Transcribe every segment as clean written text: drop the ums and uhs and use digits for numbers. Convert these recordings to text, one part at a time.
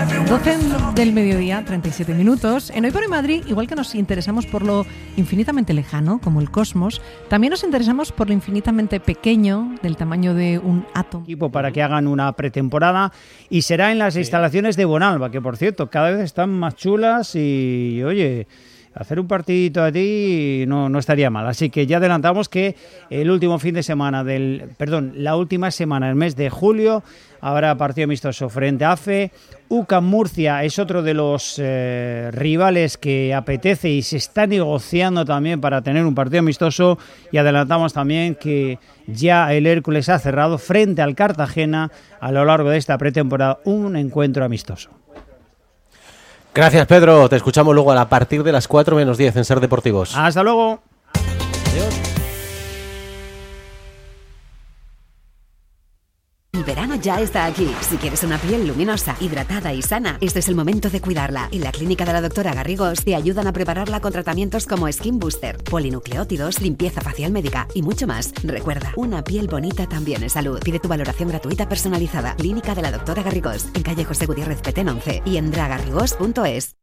12 del mediodía, 37 minutos. En Hoy por Hoy Madrid, igual que nos interesamos por lo infinitamente lejano, como el cosmos, también nos interesamos por lo infinitamente pequeño, del tamaño de un átomo. Equipo para que hagan una pretemporada y será en las instalaciones de Bonalba, que por cierto, cada vez están más chulas y, oye, hacer un partidito a ti no estaría mal. Así que ya adelantamos que la última semana del mes de julio habrá partido amistoso frente a AFE. UCAM Murcia es otro de los rivales que apetece y se está negociando también para tener un partido amistoso. Y adelantamos también que ya el Hércules ha cerrado frente al Cartagena a lo largo de esta pretemporada un encuentro amistoso. Gracias, Pedro. Te escuchamos luego a partir de las 4 menos 10 en Ser Deportivos. Hasta luego. Adiós. El verano ya está aquí. Si quieres una piel luminosa, hidratada y sana, este es el momento de cuidarla. En la clínica de la doctora Garrigós te ayudan a prepararla con tratamientos como Skin Booster, polinucleótidos, limpieza facial médica y mucho más. Recuerda, una piel bonita también es salud. Pide tu valoración gratuita personalizada. Clínica de la doctora Garrigós, en calle José Gutiérrez Petén 11 y en dragarrigós.es.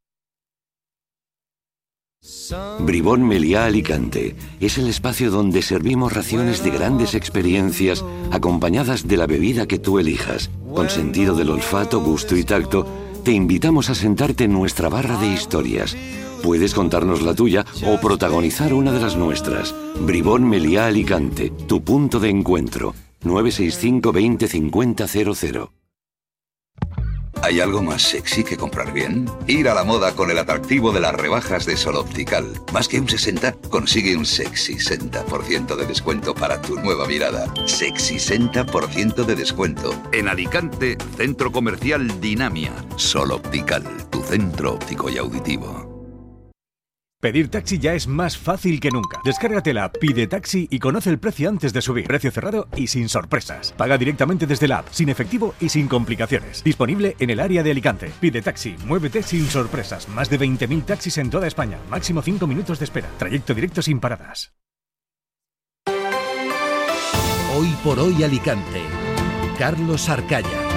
Bribón Meliá Alicante es el espacio donde servimos raciones de grandes experiencias acompañadas de la bebida que tú elijas. Con sentido del olfato, gusto y tacto, te invitamos a sentarte en nuestra barra de historias. Puedes contarnos la tuya o protagonizar una de las nuestras. Bribón Meliá Alicante, tu punto de encuentro. 965 20 50 00. ¿Hay algo más sexy que comprar bien? Ir a la moda con el atractivo de las rebajas de Sol Optical. Más que un 60, consigue un sexy 60% de descuento para tu nueva mirada. Sexy 60% de descuento. En Alicante, Centro Comercial Dinamia. Sol Optical, tu centro óptico y auditivo. Pedir taxi ya es más fácil que nunca. Descárgate la app Pide Taxi y conoce el precio antes de subir. Precio cerrado y sin sorpresas. Paga directamente desde la app, sin efectivo y sin complicaciones. Disponible en el área de Alicante. Pide Taxi, muévete sin sorpresas. Más de 20.000 taxis en toda España. Máximo 5 minutos de espera. Trayecto directo sin paradas. Hoy por Hoy Alicante. Carlos Arcaya.